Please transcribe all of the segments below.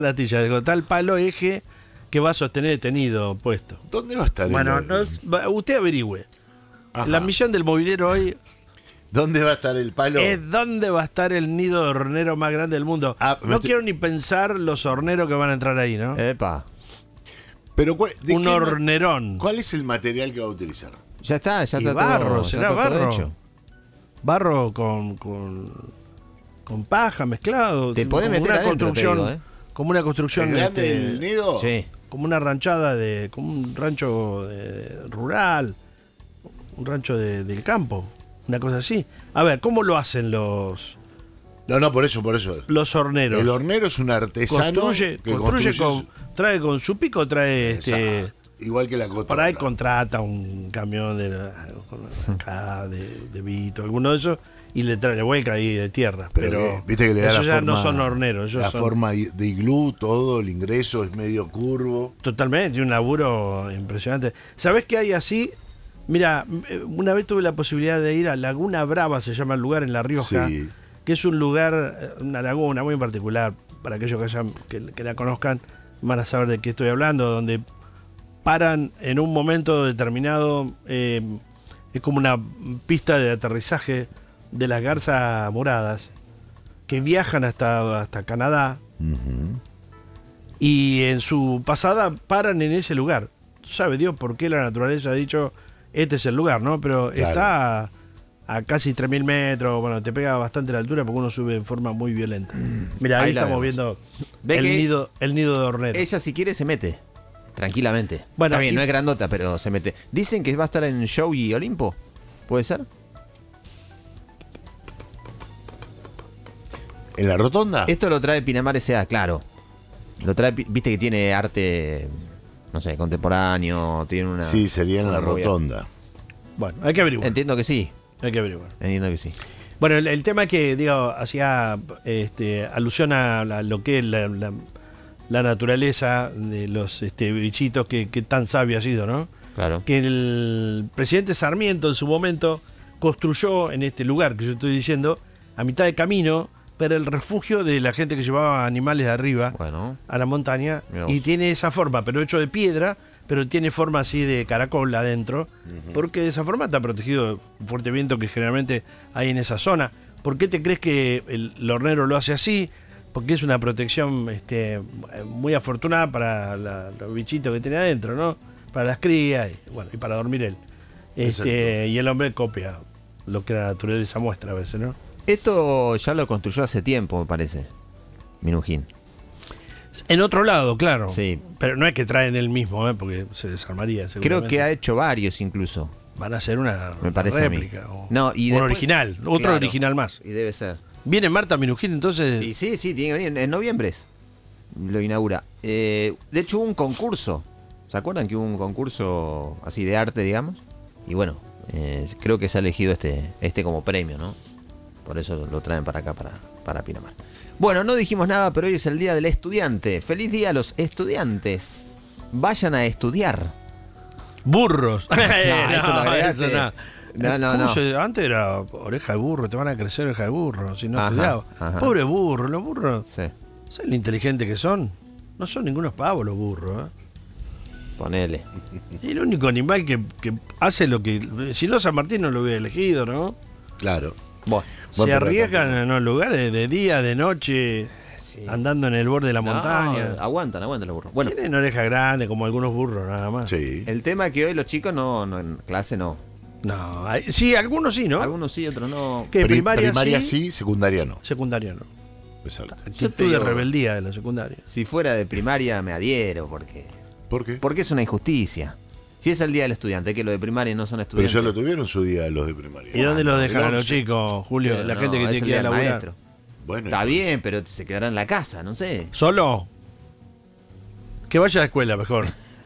la astilla, con tal palo eje que va a sostener detenido puesto. ¿Dónde va a estar Bueno, el usted averigüe. Ajá. La misión del movilero hoy ¿Dónde va a estar el palo? es dónde va a estar el nido de hornero más grande del mundo. No quiero ni pensar los horneros que van a entrar ahí, ¿no? Epa. Pero un hornerón. ¿Cuál es el material que va a utilizar? Ya está barro, todo, será ya está todo barro. hecho. Barro con paja mezclado. Te podés como meter una adentro, construcción, te digo, ¿eh? Como una construcción ¿Es grande el nido? Sí. como una ranchada como un rancho rural, un rancho del campo, una cosa así. A ver, ¿cómo lo hacen los No, por eso. los horneros? El hornero es un artesano construye trae con su pico, trae igual que la cotorra. por ahí contrata un camión de Vito, alguno de esos, y le vuelca ahí de tierra. Pero viste que le da esos la ya forma, no son horneros. Ellos la son forma de iglú, todo, el ingreso es medio curvo. totalmente, un laburo impresionante. ¿Sabés qué hay así? Mira, una vez tuve la posibilidad de ir a Laguna Brava, se llama el lugar, en La Rioja, Sí. que es un lugar, una laguna muy particular, para aquellos que la conozcan, van a saber de qué estoy hablando, donde paran en un momento determinado, es como una pista de aterrizaje de las garzas moradas, que viajan hasta Canadá, y en su pasada paran en ese lugar. ¿Sabe Dios por qué la naturaleza ha dicho, este es el lugar, ¿no? Pero claro, está a casi 3.000 metros, bueno, te pega bastante la altura porque uno sube en forma muy violenta. Mira, ahí estamos viendo el nido de hornero. Ella, si quiere, se mete. Tranquilamente. Bueno, está bien, no es grandota, pero se mete. Dicen que va a estar en Show y Olimpo. ¿Puede ser? ¿En la rotonda? Esto lo trae Pinamar S.A., claro. Lo trae, viste que tiene arte, no sé, contemporáneo, tiene una... Sí, sería en la rotonda. Bueno, hay que averiguar. Entiendo que sí. Hay que averiguar. Entiendo que sí. Bueno, el tema que, digo, hacía alusión a lo que es la naturaleza de los bichitos que tan sabio ha sido, ¿no? Claro. Que el presidente Sarmiento en su momento construyó en este lugar que yo estoy diciendo, a mitad de camino, pero el refugio de la gente que llevaba animales de arriba a la montaña, y tiene esa forma, pero hecho de piedra, pero tiene forma así de caracol adentro, porque de esa forma está protegido un fuerte viento que generalmente hay en esa zona. ¿Por qué te crees que el hornero lo hace así? Porque es una protección muy afortunada para los bichitos que tiene adentro, ¿no? Para las crías y para dormir él. Y el hombre copia lo que la naturaleza muestra a veces, ¿no? Esto ya lo construyó hace tiempo, me parece, Minujín. En otro lado, claro. Sí. Pero no es que traen el mismo, porque se desarmaría. Creo que ha hecho varios incluso. Van a hacer una réplica. No, y un original, otro original más. Y debe ser. ¿Viene Marta Minujín entonces? Y sí, tiene que venir. En noviembre lo inaugura. De hecho hubo un concurso. ¿Se acuerdan que hubo un concurso así de arte, digamos? Y bueno, creo que se ha elegido este como premio, ¿no? Por eso lo traen para acá, para Pinamar. Bueno, no dijimos nada, pero hoy es el Día del Estudiante. ¡Feliz día a los estudiantes! Vayan a estudiar. ¡Burros! Eso lo agregaste. No. Antes era oreja de burro, te van a crecer oreja de burro, si no estudiabas. Pobre burro, los burros. Sí. ¿Sabes lo inteligente que son? No son ningunos pavos los burros, Ponele. Y el único animal que hace lo que... Si no, San Martín no lo hubiera elegido, ¿no? Claro. Se arriesgan en los lugares de día, de noche, andando en el borde de la montaña. Aguantan los burros. Bueno, tienen oreja grande, como algunos burros, nada más. Sí. El tema es que hoy los chicos no en clase no. No, sí, algunos sí, ¿no? Algunos sí, otros no. ¿Qué? Primaria sí, secundaria no. Secundaria no. Exacto. Actitud de rebeldía de la secundaria. Si fuera de primaria me adhiero, porque... ¿Por qué? Porque es una injusticia. Si es el día del estudiante, que los de primaria no son estudiantes. Pero ya lo tuvieron su día los de primaria. ¿Y dónde los dejan a los chicos, Julio? Pero la gente que tiene que ir a laburar. Maestro. Bueno, está bien, pero se quedará en la casa, no sé. ¿Solo? Que vaya a la escuela mejor.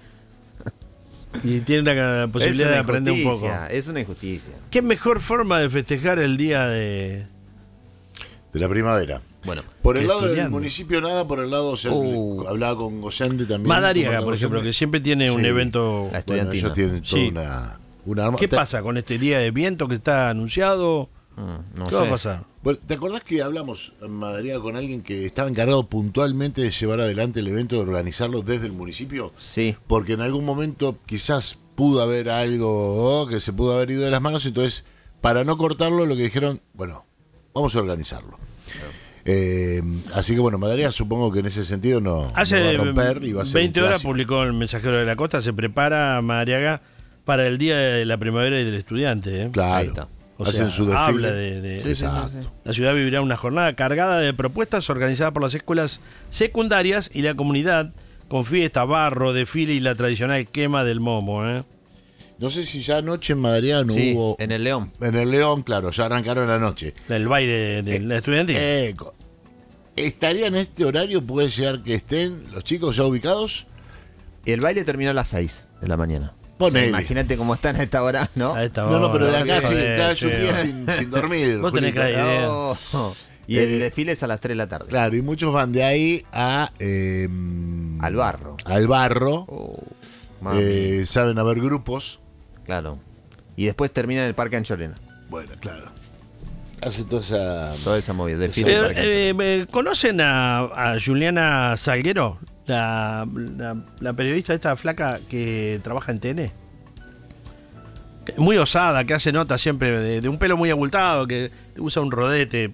Y tiene la posibilidad de aprender un poco. Es una injusticia. ¿Qué mejor forma de festejar el día de la primavera? Bueno, por el lado del municipio nada, por el lado, o sea, hablaba con Gocente también. Madariaga, por ejemplo, que siempre tiene un evento. La estudiantina. Ellos tienen toda una ¿Qué pasa con este día de viento que está anunciado? No ¿Qué va a sé. pasar? Bueno, ¿te acordás que hablamos en Madrid con alguien que estaba encargado puntualmente de llevar adelante el evento, de organizarlo desde el municipio? Sí. Porque en algún momento quizás pudo haber algo que se pudo haber ido de las manos, entonces para no cortarlo lo que dijeron, bueno, vamos a organizarlo. Así que bueno, Madrid supongo que en ese sentido no Hace va a romper y va a ser 20 un horas clásico. publicó el Mensajero de la Costa, se prepara Madariaga para el Día de la Primavera y del Estudiante. Ahí Claro, está. O hacen sea, su desfile. habla de Sí, sí, sí, Exacto. sí. La ciudad vivirá una jornada cargada de propuestas organizadas por las escuelas secundarias y la comunidad, con fiesta, barro, desfile y la tradicional quema del momo. No sé si ya anoche en Madrid no Sí, hubo... en el León. En el León, claro, ya arrancaron la noche. El baile de la estudiantil. ¿Estaría en este horario? ¿Puede llegar que estén los chicos ya ubicados? Y el baile terminó a las 6 de la mañana. Ponele. O sea, imagínate cómo están a esta hora, ¿no? A esta No, pero de hora, acá sí, joder, está es un che. día sin dormir. Vos tenés Julita. que ir. idea. Oh. Y el desfile es a las 3 de la tarde. Claro, y muchos van de ahí a... Al barro. Al barro. Oh, mami. Saben haber grupos. Claro. Y después termina en el Parque Anchorena. Bueno, claro. Hace toda esa... Toda esa movida. Desfile del Parque Anchorena. ¿Conocen a Juliana Salguero? La periodista esta flaca que trabaja en TN. Muy osada, que hace notas siempre de un pelo muy abultado, que usa un rodete.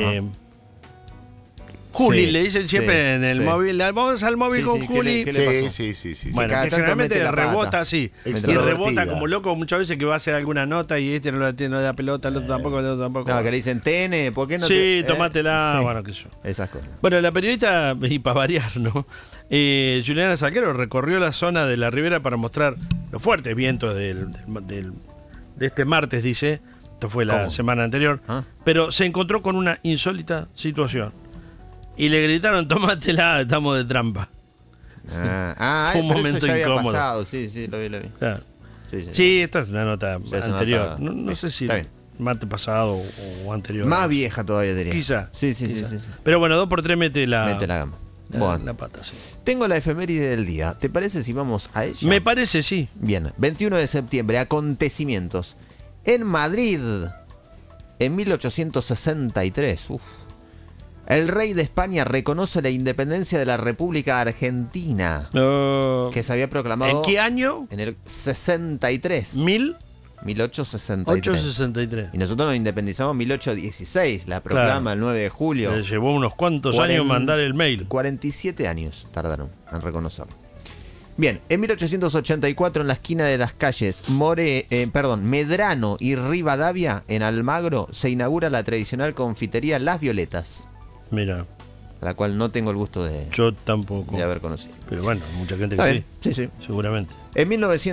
Juli, Sí, le dicen siempre sí, en el sí. móvil. Vamos al móvil Sí, con sí, Juli. ¿qué le pasó? Sí. Bueno, cada que tanto generalmente mete la pata. rebota así. Y Extrovertida. rebota como loco muchas veces que va a hacer alguna nota y este no le da pelota, el otro tampoco, el otro tampoco. No, que le dicen TN, ¿por qué no Sí, te...? tomátela, Sí. bueno, qué sé yo. Esas cosas. Bueno, la periodista, y para variar, ¿no? Juliana Salguero recorrió la zona de la ribera para mostrar los fuertes vientos de este martes, dice. Esto fue la ¿Cómo? semana anterior. ¿Ah? Pero se encontró con una insólita situación. Y le gritaron, tómatela, estamos de trampa. Fue un pero momento eso ya había incómodo. pasado. Sí, lo vi. Claro. Sí. Sí, esta es una nota Ya es una anterior. nota- No sé si Está bien. martes pasado o anterior. Más vieja todavía diría. Quizá. Sí. Pero bueno, 2x3 mete la gama. la Bueno, pata, sí. tengo la efeméride del día. ¿Te parece si vamos a ella? Me parece, sí. Bien, 21 de septiembre, acontecimientos. En Madrid, en 1863, el rey de España reconoce la independencia de la República Argentina, No. que se había proclamado ¿En qué año? en el 63, 1863. 1863. Y nosotros nos independizamos en 1816, la proclama Claro. el 9 de julio. Le llevó unos cuantos Cuaren- años mandar el mail. 47 años tardaron en reconocerlo. Bien, en 1884 en la esquina de las calles Medrano y Rivadavia, en Almagro, se inaugura la tradicional confitería Las Violetas, Mira, la cual no tengo el gusto de yo tampoco. haber conocido. Pero bueno, mucha gente Está que bien, sí. seguramente. En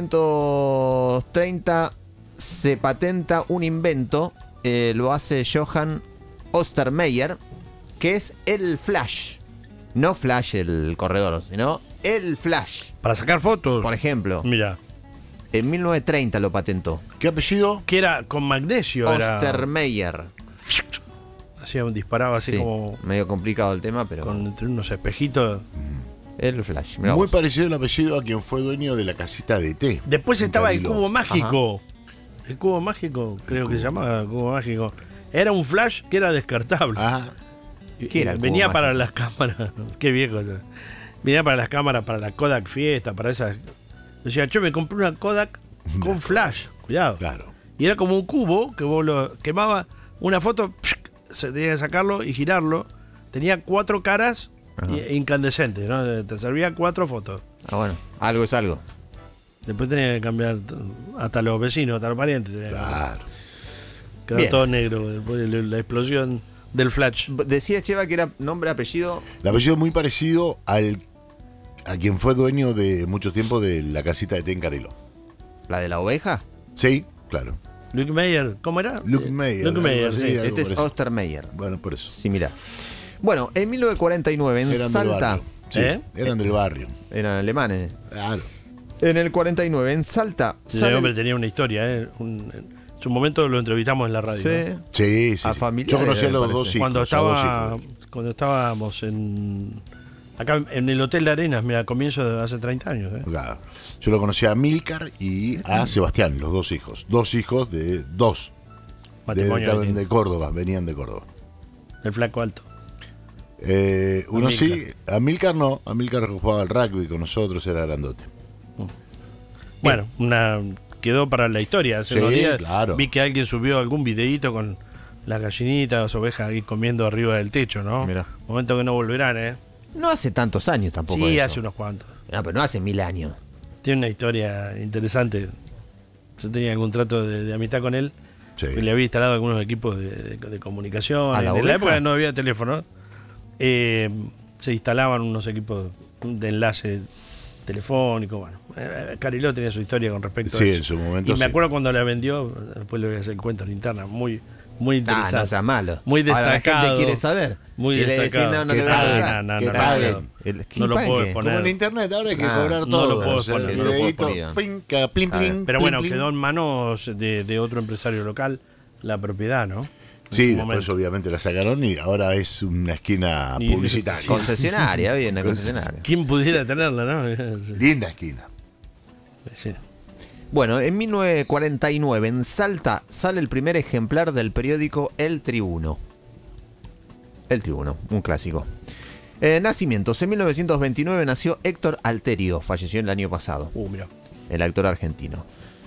1930 se patenta un invento, lo hace Johann Ostermeyer, que es el flash. No flash el corredor, sino el flash. Para sacar fotos. Por ejemplo, Mira, en 1930 lo patentó. ¿Qué apellido? que era con magnesio. Ostermeyer. Disparaba así Sí, como medio complicado el tema, pero entre unos espejitos. el flash. Mirá Muy vos. parecido el apellido a quien fue dueño de la casita de té. Después en estaba el Cariló. cubo mágico. El cubo mágico, creo que se llamaba cubo mágico. Era un flash que era descartable. Ah, ¿Qué era el cubo Venía para mágico? las cámaras. Qué viejo. Venía para las cámaras, para la Kodak Fiesta, para esas. Decía, yo me compré una Kodak con flash. Cuidado. claro. Y era como un cubo que vos lo quemaba una foto, se tenía que sacarlo y girarlo. Tenía 4 caras incandescentes, ¿no? Te servían 4 fotos. Ah, bueno, algo es algo. Después tenía que cambiar hasta los vecinos, hasta los parientes. Claro. Quedó Bien. todo negro después de la explosión del flash. Decía Cheva que era nombre, apellido. El apellido es muy parecido a quien fue dueño de mucho tiempo de la casita de té en Cariló. ¿La de la oveja? Sí, claro. Luke Meyer, ¿cómo era? Luke Meyer, Luke Meyer, algo así, sí. algo Este es por eso. Ostermeyer. Bueno, por eso. Similar. Bueno, en 1949 en Eran del Salta, barrio. Sí, ¿Eh? eran del barrio. eran alemanes. Claro. En el 49 en Salta. Ese sale- hombre tenía una historia, ¿eh? En su momento lo entrevistamos en la radio. Sí. ¿no? Sí, sí. A sí. familiares, Yo conocí a me los parece. dos hijos. Cuando a dos hijos. estábamos acá en el Hotel de Arenas, mira, a comienzo de hace 30 años. ¿eh? Claro. Yo lo conocí a Milcar y a Sebastián, los dos hijos. Dos hijos de dos. Matrimonio de Córdoba, venían de Córdoba. El flaco alto. Uno sí, Amílcar no. Amílcar jugaba al rugby con nosotros, era grandote. Bueno, quedó para la historia. Hace unos días claro. vi que alguien subió algún videíto con las gallinitas, las ovejas ahí comiendo arriba del techo, ¿no? Mirá. Momento que no volverán, ¿eh? No hace tantos años tampoco. Sí, eso. hace unos cuantos. No, pero no hace 1000 años. Tiene una historia interesante. Yo tenía algún trato de amistad con él. Sí. Le había instalado algunos equipos de comunicación. ¿A la En oveja? la época no había teléfono. Se instalaban unos equipos de enlace telefónico. Bueno, Cariló tenía su historia con respecto a eso. Sí, en su momento. Y me acuerdo cuando la vendió, después le voy a hacer el cuento linterna, muy interesante. No sea malo. Muy Ahora destacado. la gente quiere saber. Muy y le decís, destacado. no Que le voy a paguen, pagar. No lo puedo ¿Qué? poner. Como en internet, ahora hay que Ah, cobrar no todo. lo puedo O sea, poner, el no lo puedo videíto, poner. pinca, plin, plin, Pero plin, bueno, plin. quedó en manos de otro empresario local la propiedad, ¿no? Sí, En su después momento. obviamente la sacaron y ahora es una esquina Y- publicitaria. Concesionaria, bien, una concesionaria. ¿Quién pudiera tenerla, no? Linda esquina. Sí. Bueno, en 1949 en Salta sale el primer ejemplar del periódico El Tribuno. El Tribuno, un clásico. Nacimientos. En 1929 nació Héctor Alterio, falleció el año pasado, Mira. el actor argentino.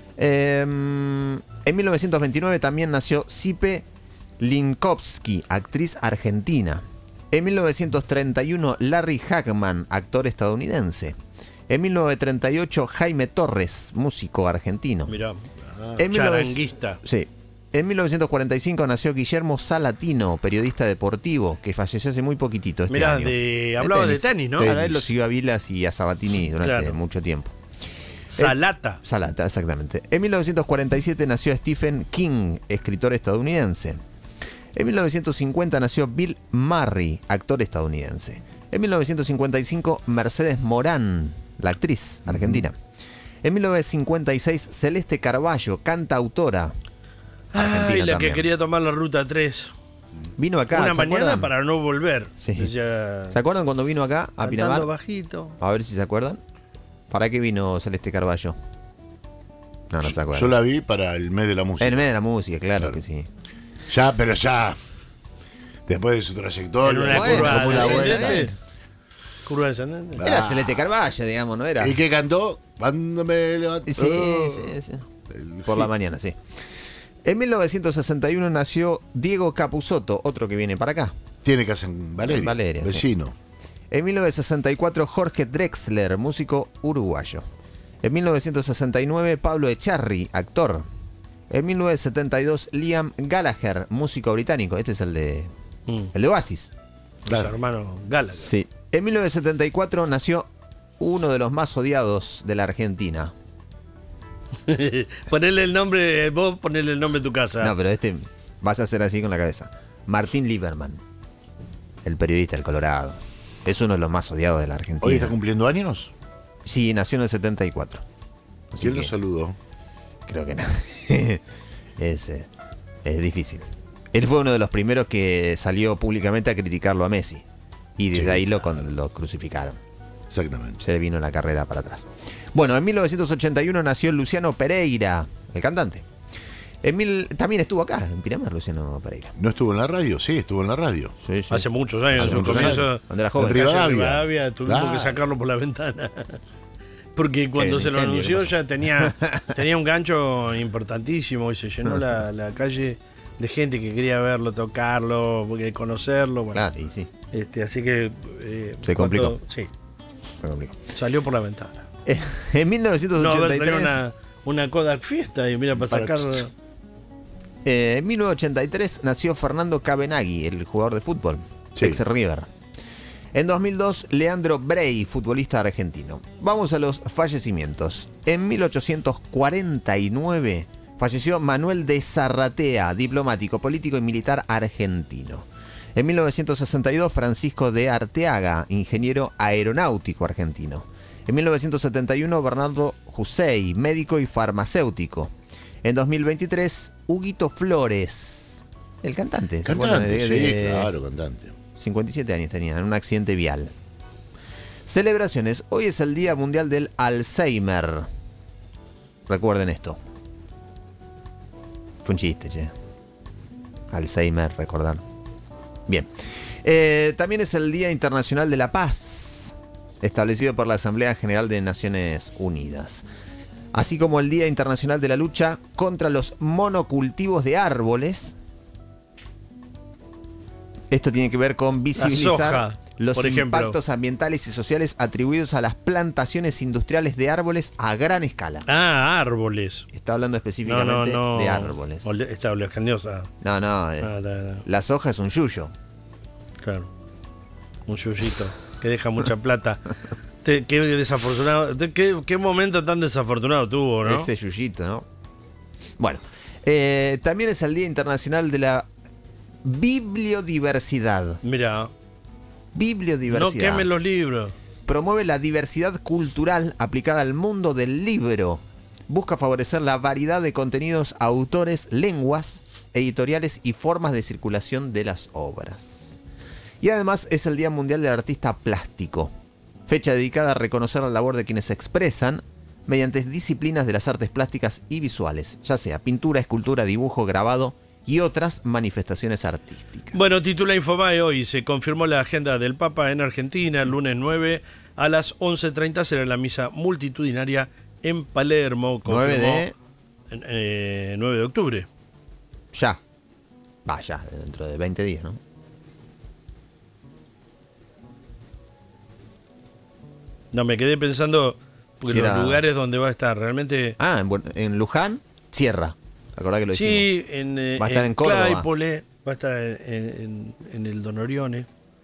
En 1929 también nació Sipe Linkowski, actriz argentina. En 1931 Larry Hagman, actor estadounidense. En 1938 Jaime Torres, músico argentino. Mira. En 1900 Charanguista. Sí. En 1945 nació Guillermo Salatino, periodista deportivo, que falleció hace muy poquitito este Mirá, año. hablaba de tenis, ¿no? Ahora él lo siguió a Vilas y a Sabatini durante Claro. mucho tiempo. Salata. Salata, exactamente. En 1947 nació Stephen King, escritor estadounidense. En 1950 nació Bill Murray, actor estadounidense. En 1955 Mercedes Morán, la actriz argentina. En 1956 Celeste Carballo, cantautora argentina Ay, la también. que quería tomar la ruta 3. Vino acá, Una ¿se mañana acuerdan? para no volver. Sí. Decía, ¿Se acuerdan cuando vino acá a cantando Pinamar? bajito. A ver si se acuerdan. ¿Para qué vino Celeste Carballo? No se acuerdan. Yo la vi para el mes de la música. En medio de la música, claro Claro. que sí. Ya, pero ya. Después de su trayectoria. En una Bueno, curva fue una descendente. vuelta. Curva descendente. Claro. Era Celeste Carballo, digamos, ¿no era? ¿Y qué cantó? Cuando me levantó. Sí, sí. El Por la hit. mañana, sí. En 1961 nació Diego Capusotto, otro que viene para acá. Tiene casa en Valeria. En Valeria, sí. Vecino. En 1964 Jorge Drexler, músico uruguayo. En 1969 Pablo Echarri, actor. En 1972 Liam Gallagher, músico británico. Este es el de Oasis. Claro. Su hermano Gallagher. Sí. En 1974 nació uno de los más odiados de la Argentina. Ponele el nombre, vos ponele el nombre de tu casa. No, pero este vas a hacer así con la cabeza. Martín Lieberman, el periodista del Colorado. Es uno de los más odiados de la Argentina. ¿Hoy está cumpliendo años? Sí, nació en el 74. Así ¿Quién que lo saludó? creo que no. es difícil. Él fue uno de los primeros que salió públicamente a criticarlo a Messi. Y desde Sí, ahí lo crucificaron. Exactamente. Se le vino la carrera para atrás. Bueno, en 1981 nació Luciano Pereira, el cantante. También estuvo acá, en Pinamar, Luciano Pereira. ¿No estuvo en la radio? Sí, estuvo en la radio. Sí, sí. Hace muchos años, Hace en su muchos comienzo. años, cuando era joven. En Rivadavia. Rivadavia, tuvimos Claro. que sacarlo por la ventana. Porque cuando El se lo incendio, anunció ¿qué pasó? ya tenía un gancho importantísimo y se llenó la calle de gente que quería verlo, tocarlo, conocerlo. Bueno, Claro, y sí, así que... Se complicó. Sí, me complico. salió por la ventana. En No, a ver, 1983, traer una Kodak Fiesta y mira, para Para- sacar... en 1983 nació Fernando Cabenagui, el jugador de fútbol, Sí. ex River. En 2002, Leandro Brey, futbolista argentino. Vamos a los fallecimientos. En 1849 falleció Manuel de Zarratea, diplomático, político y militar argentino. En 1962, Francisco de Arteaga, ingeniero aeronáutico argentino. En 1971, Bernardo Jusey, médico y farmacéutico. En 2023, Huguito Flores, el cantante. ¿se acuerdan Cantante, de- sí, claro, cantante. 57 años tenía, en un accidente vial. Celebraciones. Hoy es el Día Mundial del Alzheimer. Recuerden esto. Fue un chiste, che. Alzheimer, recordar. Bien. También es el Día Internacional de la Paz, establecido por la Asamblea General de Naciones Unidas. Así como el Día Internacional de la Lucha contra los monocultivos de árboles. Esto tiene que ver con visibilizar los impactos ambientales y sociales atribuidos a las plantaciones industriales de árboles a gran escala. Árboles. Está hablando específicamente de árboles. Está oleaginosa. No. La soja es un yuyo. Claro. Un yuyito que deja mucha plata. Qué desafortunado. Qué momento tan desafortunado tuvo, ¿no? Ese yuyito, ¿no? Bueno. También es el Día Internacional de la Bibliodiversidad. Mira. Bibliodiversidad. No quemen los libros. Promueve la diversidad cultural aplicada al mundo del libro. Busca favorecer la variedad de contenidos, autores, lenguas, editoriales y formas de circulación de las obras. Y además es el Día Mundial del Artista Plástico. Fecha dedicada a reconocer la labor de quienes se expresan mediante disciplinas de las artes plásticas y visuales, ya sea pintura, escultura, dibujo, grabado y otras manifestaciones artísticas. Bueno, titula Infobae hoy. Se confirmó la agenda del Papa en Argentina. El lunes 9 a las 11:30 será la misa multitudinaria en Palermo. 9 de octubre. Ya. Ya, dentro de 20 días, ¿no? No, me quedé pensando porque Sí, los lugares donde va a estar realmente. En Luján, Sierra. ¿Acordás que lo dijimos? Sí, va a estar en Córdoba. Claypole, va a estar en el Don Orione.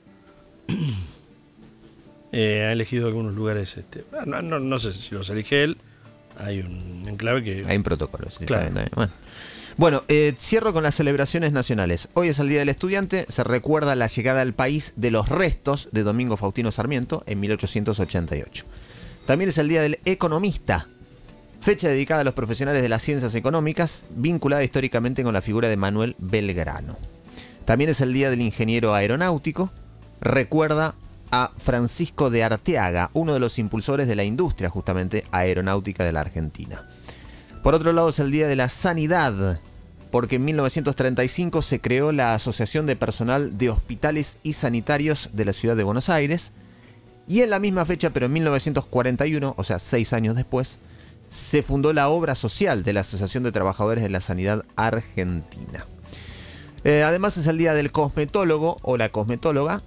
Ha elegido algunos lugares. No sé si los elige él. Hay un enclave que. Hay un protocolo. Sí, claro. Está bien. Bueno, cierro con las celebraciones nacionales. Hoy es el Día del Estudiante. Se recuerda la llegada al país de los restos de Domingo Faustino Sarmiento en 1888. También es el Día del Economista. Fecha dedicada a los profesionales de las ciencias económicas, vinculada históricamente con la figura de Manuel Belgrano. También es el Día del Ingeniero Aeronáutico. Recuerda a Francisco de Arteaga, uno de los impulsores de la industria justamente aeronáutica de la Argentina. Por otro lado es el Día de la Sanidad, porque en 1935 se creó la Asociación de Personal de Hospitales y Sanitarios de la Ciudad de Buenos Aires, y en la misma fecha, pero en 1941, o sea, 6 años después, se fundó la obra social de la Asociación de Trabajadores de la Sanidad Argentina. Además es el Día del Cosmetólogo o la cosmetóloga.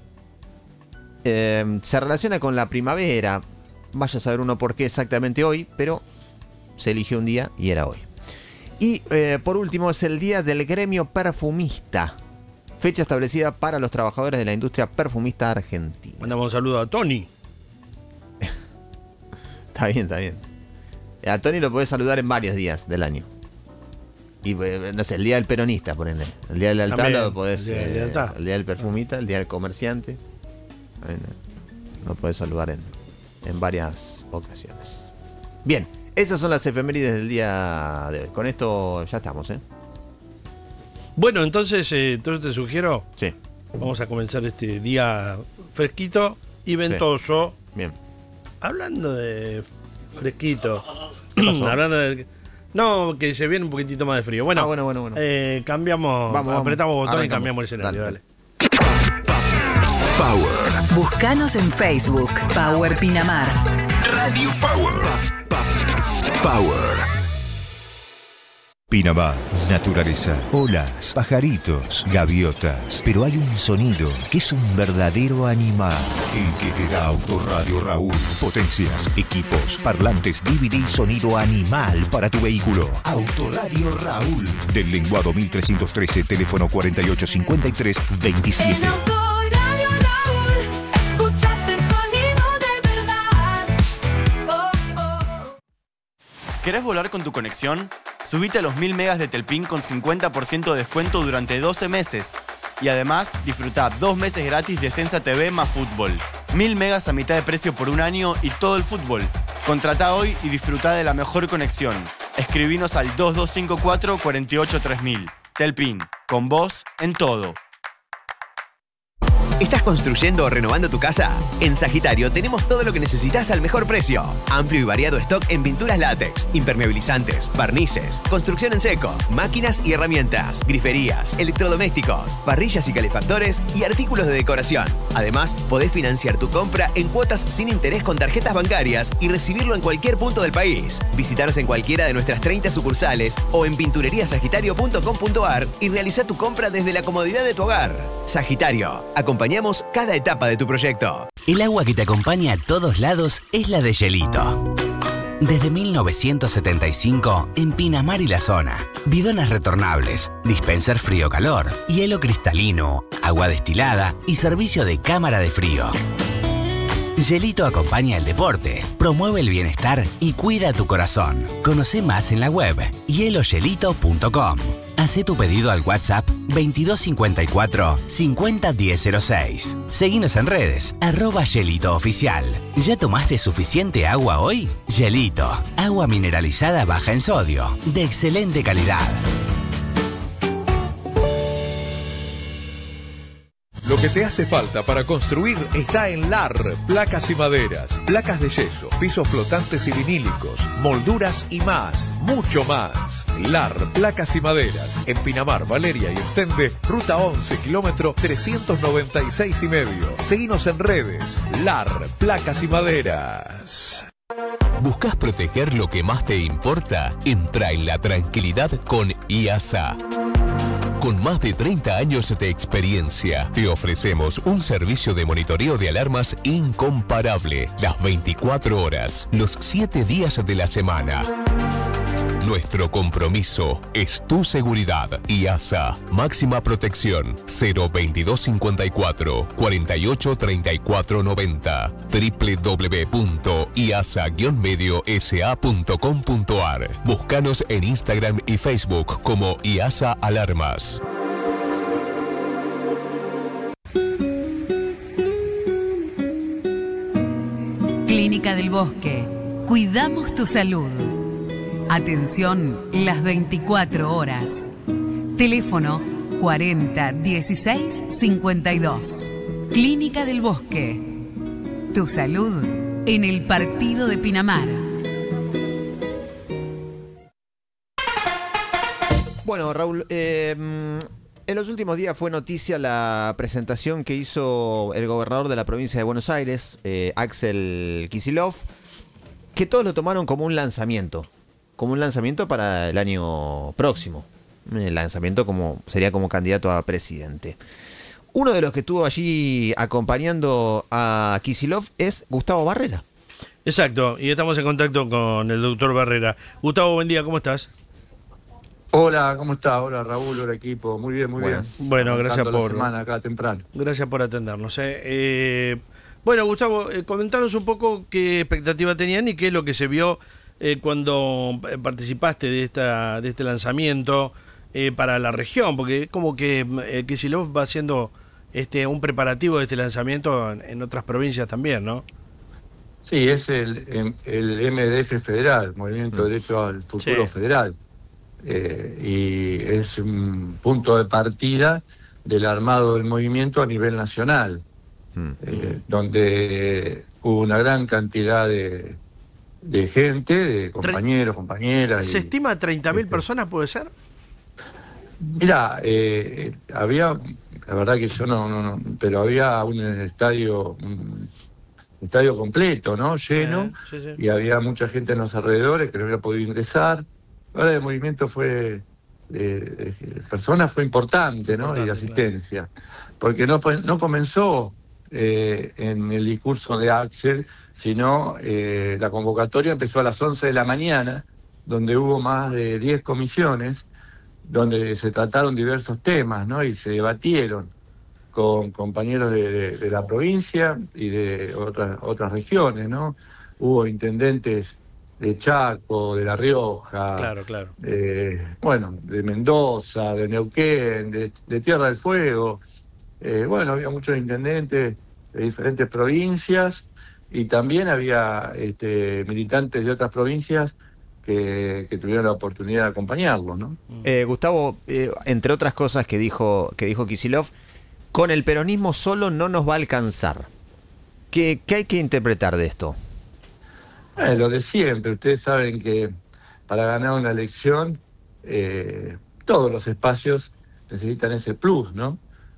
Se relaciona con la primavera. Vaya a saber uno por qué exactamente hoy, pero se eligió un día y era hoy. Y por último es el Día del Gremio Perfumista. Fecha establecida para los trabajadores de la industria perfumista argentina. Mandamos un saludo a Tony. Está bien. A Tony lo podés saludar en varios días del año. Y no sé, el Día del Peronista, ponele. El Día del Lealtad También, lo podés. el Día del Perfumista, el Día del Comerciante. Lo podés saludar en varias ocasiones. Bien, esas son las efemérides del día de hoy. Con esto ya estamos, ¿eh? Bueno, entonces te sugiero. Sí. Vamos a comenzar este día fresquito y ventoso. Sí. Bien. Hablando de fresquito. Hablando de. No, que se viene un poquitito más de frío. Bueno, bueno. Cambiamos, apretamos botón arrancamos. Y cambiamos el escenario. Dale. Power. Búscanos en Facebook. Power Pinamar. Radio Power. Power. Pinamar, naturaleza, olas, pajaritos, gaviotas. Pero hay un sonido que es un verdadero animal. El que te da Autoradio Raúl. Potencias, equipos, parlantes, DVD y sonido animal para tu vehículo. Autoradio Raúl. Del Lenguado 1313, teléfono 4853-27. ¿Querés volar con tu conexión? Subite a los 1000 megas de Telpin con 50% de descuento durante 12 meses. Y además, disfruta 2 meses gratis de Sensa TV más fútbol. 1000 megas a mitad de precio por un año y todo el fútbol. Contratá hoy y disfruta de la mejor conexión. Escribinos al 2254-483000. Telpin, con vos en todo. ¿Estás construyendo o renovando tu casa? En Sagitario tenemos todo lo que necesitas al mejor precio. Amplio y variado stock en pinturas látex, impermeabilizantes, barnices, construcción en seco, máquinas y herramientas, griferías, electrodomésticos, parrillas y calefactores y artículos de decoración. Además, podés financiar tu compra en cuotas sin interés con tarjetas bancarias y recibirlo en cualquier punto del país. Visítanos en cualquiera de nuestras 30 sucursales o en pintureriasagitario.com.ar y realiza tu compra desde la comodidad de tu hogar. Sagitario, acompañamos cada etapa de tu proyecto. El agua que te acompaña a todos lados es la de Gelito. Desde 1975, en Pinamar y la zona. Bidones retornables, dispenser frío-calor, hielo cristalino, agua destilada y servicio de cámara de frío. Gelito acompaña el deporte, promueve el bienestar y cuida tu corazón. Conoce más en la web hielogelito.com. Hacé tu pedido al WhatsApp 2254 501006. Seguinos en redes, @GelitoOficial. ¿Ya tomaste suficiente agua hoy? Gelito, agua mineralizada baja en sodio, de excelente calidad. Lo que te hace falta para construir está en LAR, placas y maderas, placas de yeso, pisos flotantes y vinílicos, molduras y más, mucho más. LAR, placas y maderas, en Pinamar, Valeria y Ostende, ruta 11, kilómetro 396,5. Seguinos en redes, LAR, placas y maderas. ¿Buscas proteger lo que más te importa? Entra en la tranquilidad con IASA. Con más de 30 años de experiencia, te ofrecemos un servicio de monitoreo de alarmas incomparable, las 24 horas, los 7 días de la semana. Nuestro compromiso es tu seguridad. IASA, máxima protección, 02254 48 34 90, www.iasa-mediosa.com.ar. Búscanos en Instagram y Facebook como IASA Alarmas. Clínica del Bosque. Cuidamos tu salud. Atención las 24 horas. Teléfono 40 16 52. Clínica del Bosque. Tu salud en el partido de Pinamar. Bueno, Raúl, en los últimos días fue noticia la presentación que hizo el gobernador de la provincia de Buenos Aires, Axel Kicillof, que todos lo tomaron como un lanzamiento para el año próximo. El lanzamiento sería como candidato a presidente. Uno de los que estuvo allí acompañando a Kicillof es Gustavo Barrera. Exacto, y estamos en contacto con el doctor Barrera. Gustavo, buen día, ¿cómo estás? Hola, ¿cómo estás? Hola Raúl, hola equipo, muy bien, muy bien. Bueno, gracias por... semana acá temprano. Gracias por atendernos. Bueno, Gustavo, comentanos un poco qué expectativa tenían y qué es lo que se vio cuando participaste de este lanzamiento para la región, porque es como que Kicillof va haciendo un preparativo de este lanzamiento en otras provincias también, ¿no? Sí, es el MDF federal, Movimiento de Derecho al Futuro Federal, y es un punto de partida del armado del movimiento a nivel nacional, donde hubo una gran cantidad de gente, de compañeros, compañeras. ¿Se estima 30.000 personas, puede ser? Mira, había, la verdad que yo no, pero había un estadio completo, ¿no? Lleno, y había mucha gente en los alrededores que no había podido ingresar. Ahora el movimiento de personas fue importante, ¿no? Y de asistencia, porque no comenzó en el discurso de Axel, sino la convocatoria empezó a las 11 de la mañana, donde hubo más de 10 comisiones, donde se trataron diversos temas, ¿no? Y se debatieron con compañeros de la provincia y de otras regiones, ¿no? Hubo intendentes de Chaco, de La Rioja, claro. Bueno, de Mendoza, de Neuquén, de Tierra del Fuego. Bueno, había muchos intendentes de diferentes provincias y también había militantes de otras provincias que tuvieron la oportunidad de acompañarlos, ¿no? Gustavo, entre otras cosas que dijo Kicillof, con el peronismo solo no nos va a alcanzar. ¿Qué hay que interpretar de esto? Lo de siempre. Ustedes saben que para ganar una elección, todos los espacios necesitan ese plus, ¿no?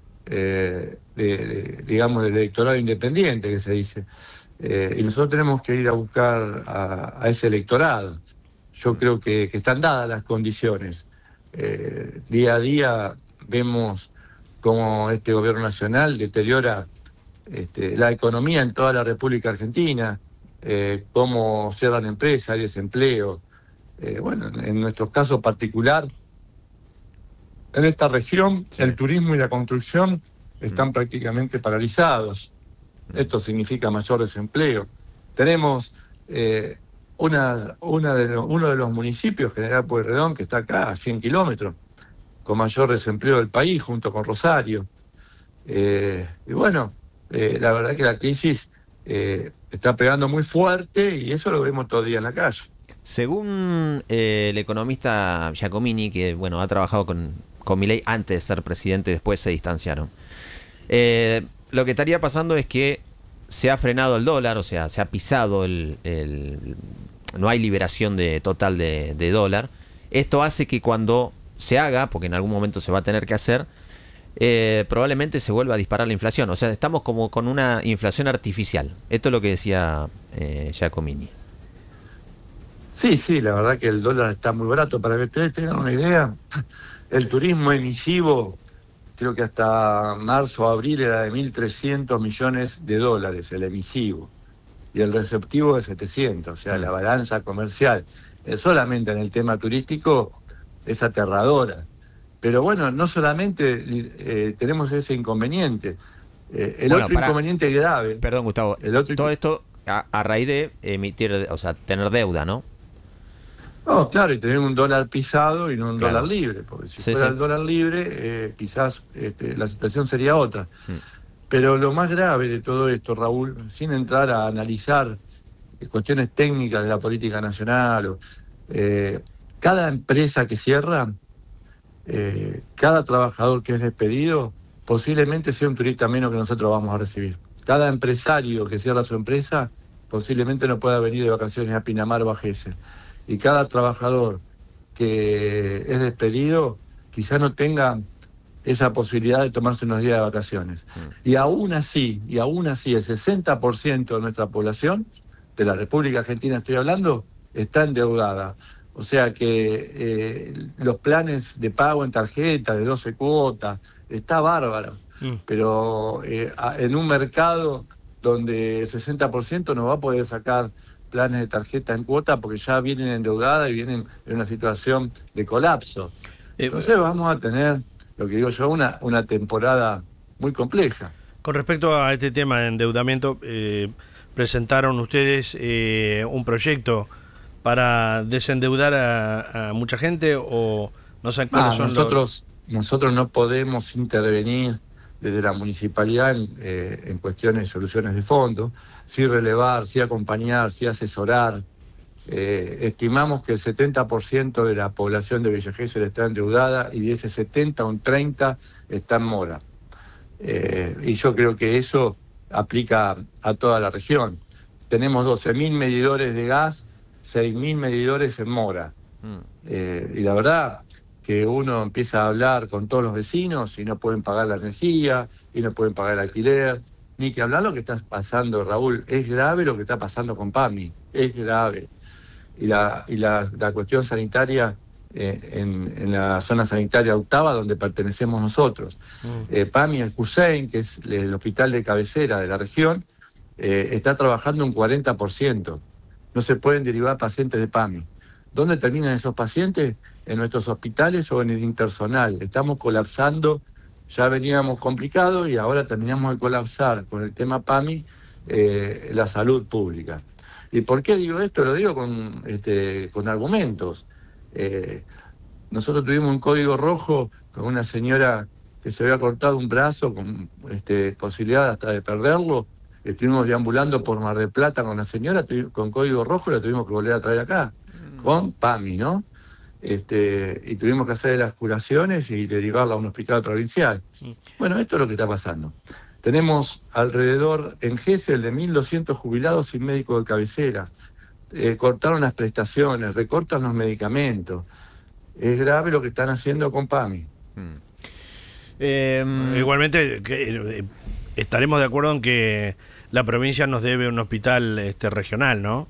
Digamos, del electorado independiente, que se dice. Y nosotros tenemos que ir a buscar a ese electorado. Yo creo que están dadas las condiciones. Día a día vemos cómo este gobierno nacional deteriora la economía en toda la República Argentina, cómo cierran empresas, hay desempleo. Bueno, en nuestro caso particular, en esta región, el turismo y la construcción están prácticamente paralizados. Esto significa mayor desempleo. Tenemos uno de los municipios, General Pueyrredón, que está acá a 100 kilómetros, con mayor desempleo del país, junto con Rosario. Y bueno, la verdad que la crisis está pegando muy fuerte y eso lo vemos todo el día en la calle. Según el economista Giacomini, que bueno ha trabajado con Milei antes de ser presidente, después se distanciaron. Lo que estaría pasando es que se ha frenado el dólar, o sea, se ha pisado no hay liberación total de dólar. Esto hace que cuando se haga, porque en algún momento se va a tener que hacer, probablemente se vuelva a disparar la inflación. O sea, estamos como con una inflación artificial. Esto es lo que decía Giacomini. Sí, la verdad que el dólar está muy barato. Para que ustedes tengan una idea, el turismo emisivo, creo que hasta marzo o abril era de 1.300 millones de dólares, el emisivo. Y el receptivo de 700, o sea, la balanza comercial. Solamente en el tema turístico es aterradora. Pero bueno, no solamente tenemos ese inconveniente. Inconveniente grave. Perdón, Gustavo. Todo esto a raíz de emitir, o sea, tener deuda, ¿no? No, claro, y tener un dólar pisado y no un dólar libre, porque si fuera el dólar libre, quizás la situación sería otra. Pero lo más grave de todo esto, Raúl, sin entrar a analizar cuestiones técnicas de la política nacional, cada empresa que cierra, cada trabajador que es despedido, posiblemente sea un turista menos que nosotros vamos a recibir. Cada empresario que cierra su empresa, posiblemente no pueda venir de vacaciones a Pinamar o a Gesell. Y cada trabajador que es despedido quizás no tenga esa posibilidad de tomarse unos días de vacaciones. Y aún así, el 60% de nuestra población, de la República Argentina estoy hablando, está endeudada. O sea que los planes de pago en tarjeta de 12 cuotas, está bárbaro. Pero en un mercado donde el 60% no va a poder sacar planes de tarjeta en cuota porque ya vienen endeudadas y vienen en una situación de colapso. Entonces vamos a tener, lo que digo yo, una temporada muy compleja. Con respecto a este tema de endeudamiento, presentaron ustedes un proyecto para desendeudar a mucha gente o no sé cuáles son nosotros no podemos intervenir desde la municipalidad en cuestiones de soluciones de fondo, sí relevar, sí acompañar, sí asesorar. Estimamos que el 70% de la población de Villa Gesell está endeudada y de ese 70, un 30 está en mora. Y yo creo que eso aplica a toda la región. Tenemos 12.000 medidores de gas, 6.000 medidores en mora. Y la verdad que uno empieza a hablar con todos los vecinos y no pueden pagar la energía, y no pueden pagar el alquiler, ni que hablar lo que está pasando, Raúl. Es grave lo que está pasando con PAMI, es grave. Y la cuestión sanitaria en la zona sanitaria octava, donde pertenecemos nosotros. PAMI, el Hussein, que es el hospital de cabecera de la región, está trabajando un 40%. No se pueden derivar pacientes de PAMI. ¿Dónde terminan esos pacientes? En nuestros hospitales o en el intersonal. Estamos colapsando, ya veníamos complicados y ahora terminamos de colapsar con el tema PAMI la salud pública. ¿Y por qué digo esto? Lo digo con argumentos. Nosotros tuvimos un código rojo con una señora que se había cortado un brazo con posibilidad hasta de perderlo. Estuvimos deambulando por Mar del Plata con la señora con código rojo y la tuvimos que volver a traer acá, con PAMI, ¿no? y tuvimos que hacer las curaciones y derivarla a un hospital provincial. Bueno, esto es lo que está pasando. Tenemos alrededor en Gesell de 1.200 jubilados sin médico de cabecera. Cortaron las prestaciones, recortan los medicamentos. Es grave lo que están haciendo con PAMI. Igualmente, estaremos de acuerdo en que la provincia nos debe un hospital regional, ¿no?